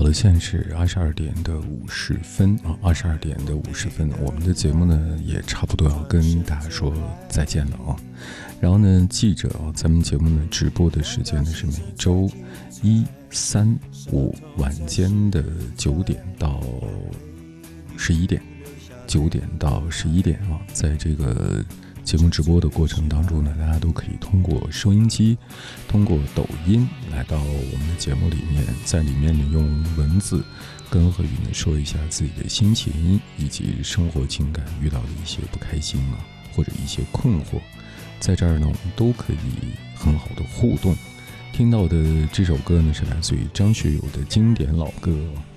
了，现在是22点50分啊，22点50分，我们的节目呢也差不多要跟大家说再见了啊。然后呢，记着啊，咱们节目呢直播的时间呢是每周1、3、5晚间的9点到11点，9点到11点啊，在这个节目直播的过程当中呢，大家都可以通过收音机，通过抖音来到我们的节目里面，在里面呢用文字跟何宇呢说一下自己的心情以及生活情感遇到的一些不开心啊，或者一些困惑，在这儿呢我们都可以很好的互动。听到的这首歌呢是来自于张学友的经典老歌